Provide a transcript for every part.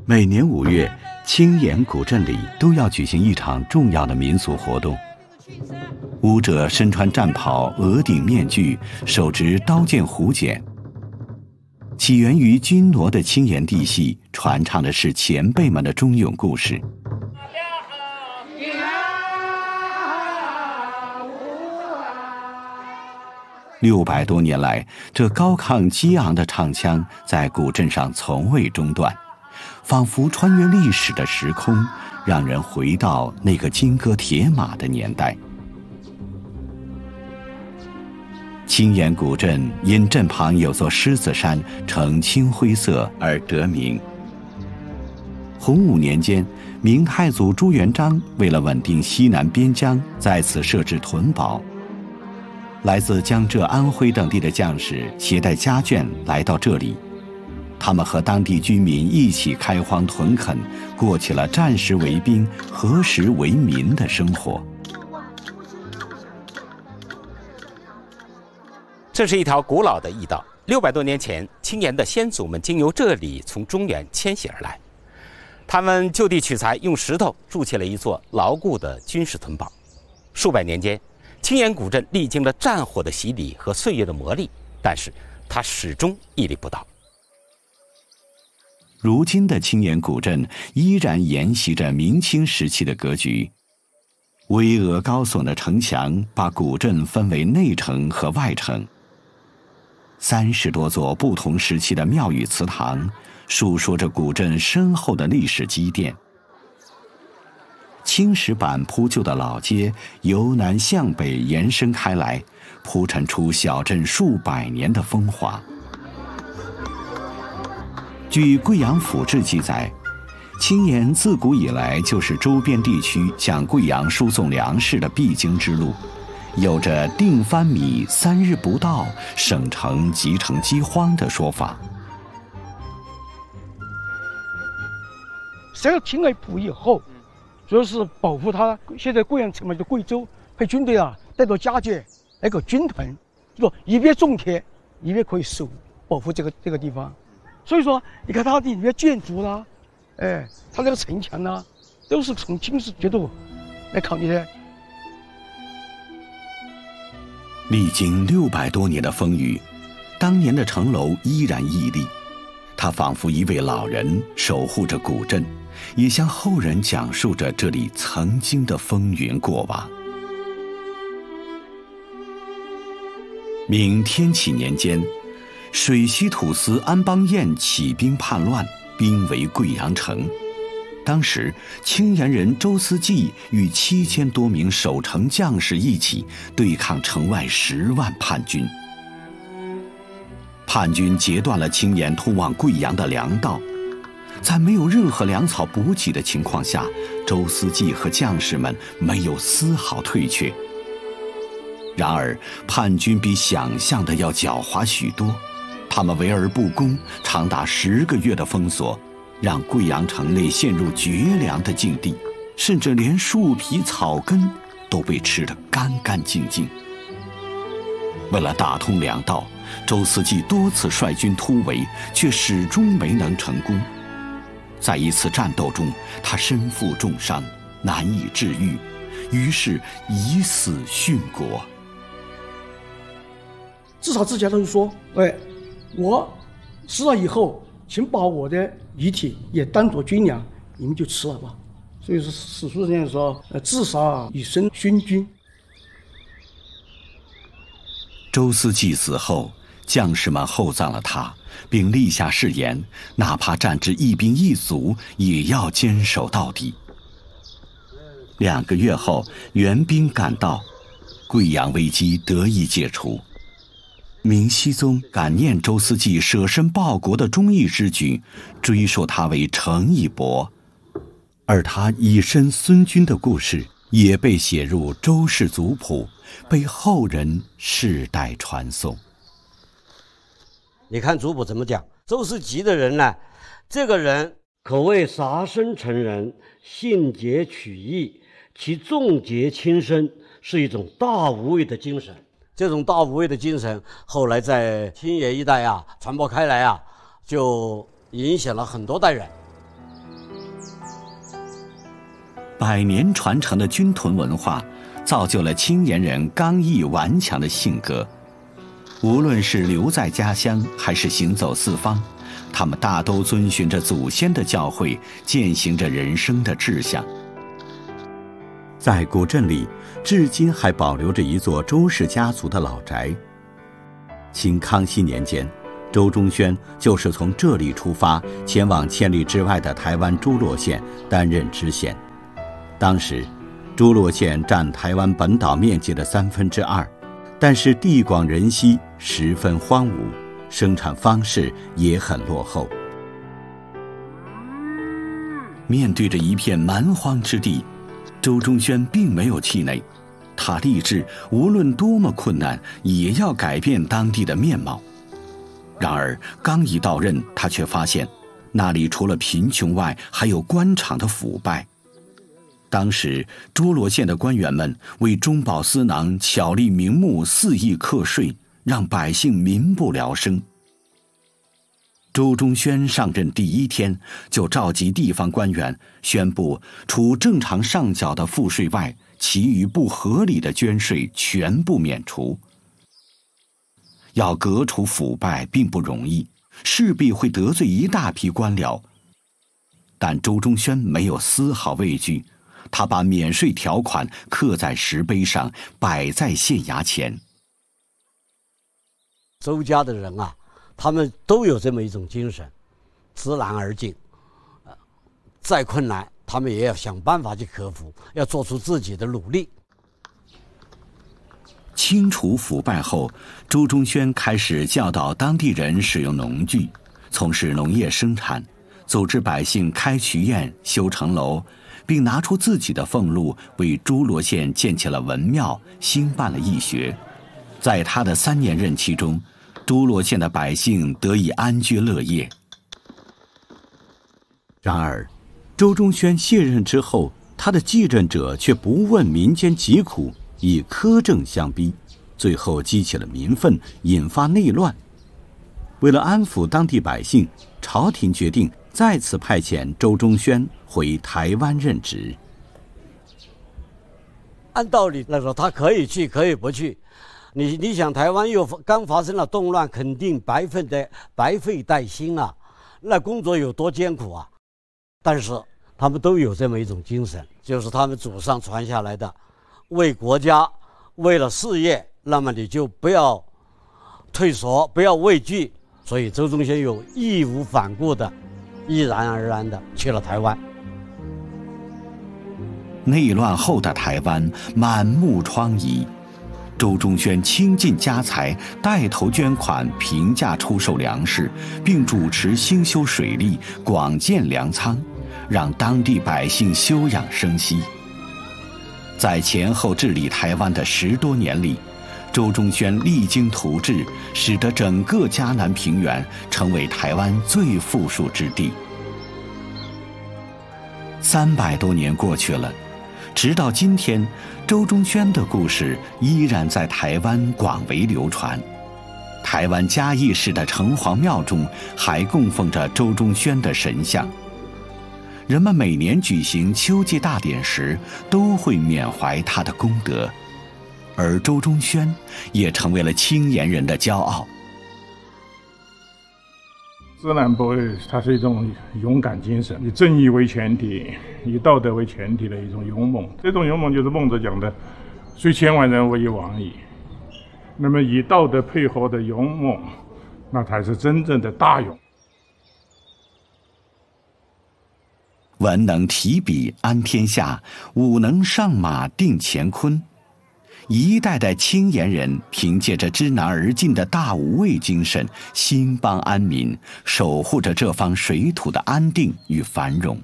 每年5月，青岩古镇里都要举行一场重要的民俗活动。舞者身穿战袍、额顶面具，手执刀剑虎锏。起源于军罗的青岩地戏，传唱的是前辈们的忠勇故事。600多年来，这高亢激昂的唱腔在古镇上从未中断，仿佛穿越历史的时空，让人回到那个金戈铁马的年代。青岩古镇因镇旁有座狮子山呈青灰色而得名。洪武年间，明太祖朱元璋为了稳定西南边疆，在此设置屯堡。来自江浙、安徽等地的将士携带家眷来到这里，他们和当地居民一起开荒屯垦，过起了战时为兵、何时为民的生活。 这是一条古老的驿道，600多年前，青岩的先祖们经由这里从中原迁徙而来，他们就地取材，用石头筑起了一座牢固的军事屯堡。数百年间，青岩古镇历经了战火的洗礼和岁月的磨砺，但是它始终屹立不倒。 如今的青岩古镇依然沿袭着明清时期的格局，巍峨高耸的城墙把古镇分为内城和外城。30多座不同时期的庙宇祠堂，述说着古镇深厚的历史积淀。青石板铺就的老街由南向北延伸开来，铺陈出小镇数百年的风华。据《贵阳府志》记载，青岩自古以来就是周边地区向贵阳输送粮食的必经之路，有着定番米3日不到，省城即成饥荒的说法。 这个青岩铺以后，主要是保护他。现在贵阳城嘛，就贵州派军队啊，带着家眷来个军屯，就说一边种田，一边可以保护这个地方。所以说，你看它的里面建筑啦，它那个城墙啦，都是从军事角度来考虑的。 历经600多年的风雨，当年的城楼依然屹立，它仿佛一位老人守护着古镇，也向后人讲述着这里曾经的风云过往。明天启年间，水西土司安邦彦起兵叛乱，兵围贵阳城。当时青岩人周思济与7000多名守城将士一起对抗城外10万叛军。叛军截断了青岩通往贵阳的粮道，在没有任何粮草补给的情况下，周思济和将士们没有丝毫退却。然而叛军比想象的要狡猾许多，他们围而不攻，长达10个月的封锁，让贵阳城内陷入绝粮的境地，甚至连树皮草根都被吃得干干净净。为了打通粮道，周思济多次率军突围，却始终没能成功。在一次战斗中，他身负重伤，难以治愈，于是以死殉国。 至少之前他就说，我死了以后，请把我的遗体也当作军粮，你们就吃了吧。所以说史书上说，自杀以身殉军。 周思济死后，将士们厚葬了他，并立下誓言，哪怕战至一兵一卒，也要坚守到底。2个月后，援兵赶到，贵阳危机得以解除。明熹宗感念周思济舍身报国的忠义之举，追授他为程义伯，而他以身孙军的故事也被写入周氏族谱，被后人世代传颂。 你看族谱怎么讲？周思济的人呢，这个人可谓杀身成仁，信节取义，其重节轻身，是一种大无畏的精神。这种大无畏的精神，后来在青岩一带传播开来就影响了很多代人。 100年传承的军屯文化，造就了青岩人刚毅顽强的性格。无论是留在家乡，还是行走四方，他们大都遵循着祖先的教诲，践行着人生的志向。在古镇里，至今还保留着一座周氏家族的老宅。清康熙年间，周忠宣就是从这里出发，前往千里之外的台湾诸罗县担任知县。当时，诸罗县占台湾本岛面积的2/3，但是地广人稀，十分荒芜，生产方式也很落后。面对着一片蛮荒之地，周忠宣并没有气馁，他立志无论多么困难，也要改变当地的面貌。然而刚一到任，他却发现那里除了贫穷外，还有官场的腐败。当时诸罗县的官员们为中饱私囊、巧立名目，肆意课税，让百姓民不聊生。周忠宣上任第1天，就召集地方官员，宣布除正常上缴的赋税外，其余不合理的捐税全部免除。要革除腐败并不容易，势必会得罪一大批官僚。但周忠宣没有丝毫畏惧，他把免税条款刻在石碑上，摆在县衙前。 周家的人啊，他们都有这么一种精神，知难而进。再困难，他们也要想办法去克服，要做出自己的努力。 清除腐败后，周忠宣开始教导当地人使用农具，从事农业生产，组织百姓开渠堰、修城楼，并拿出自己的俸禄为诸罗县建起了文庙，兴办了义学。在他的3年任期中，诸罗县的百姓得以安居乐业。然而，周忠宣卸任之后，他的继任者却不问民间疾苦，以苛政相逼，最后激起了民愤，引发内乱。为了安抚当地百姓，朝廷决定再次派遣周忠宣回台湾任职。 按道理来说，他可以去，可以不去。你想，台湾又刚发生了动乱，肯定白费待兴啊，那工作有多艰苦啊！但是他们都有这么一种精神，就是他们祖上传下来的，为国家，为了事业，那么你就不要退缩，不要畏惧。所以周忠宣有义无反顾的，毅然而然的去了台湾。 内乱后的台湾满目疮痍，周忠宣倾尽家财，带头捐款，平价出售粮食，并主持兴修水利，广建粮仓，让当地百姓休养生息。在前后治理台湾的10多年里，周忠宣励精图治，使得整个嘉南平原成为台湾最富庶之地。300多年过去了，直到今天，周忠宣的故事依然在台湾广为流传。台湾嘉义市的城隍庙中还供奉着周忠宣的神像。人们每年举行秋季大典时，都会缅怀他的功德，而周忠宣也成为了青岩人的骄傲。 知难不畏，它是一种勇敢精神，以正义为前提，以道德为前提的一种勇猛。这种勇猛就是孟子讲的“虽千万人，我亦往矣”。那么以道德配合的勇猛，那才是真正的大勇。 文能提笔安天下，武能上马定乾坤。一代代青岩人凭借着知难而进的大无畏精神，兴邦安民，守护着这方水土的安定与繁荣。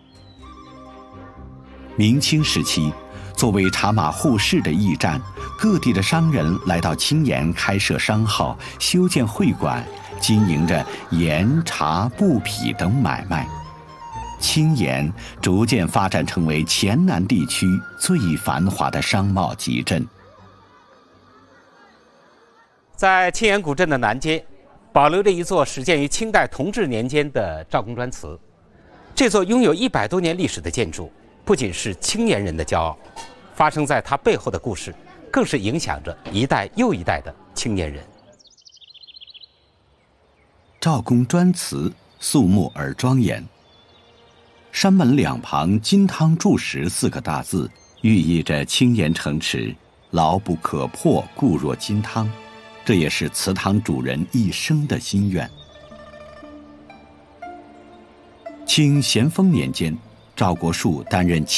明清时期，作为茶马互市的驿站，各地的商人来到青岩开设商号，修建会馆，经营着盐、茶、布匹等买卖。青岩逐渐发展成为黔南地区最繁华的商贸集镇。 在青岩古镇的南街，保留着一座始建于清代同治年间的赵公砖祠。这座拥有100多年历史的建筑， 不仅是青年人的骄傲，发生在他背后的故事，更是影响着一代又一代的青年人。 赵公砖瓷，肃穆而庄严。山门两旁金汤铸石4个大字，寓意着青岩城池，牢不可破，固若金汤。这也是祠堂主人一生的心愿。清咸丰年间，赵国树担任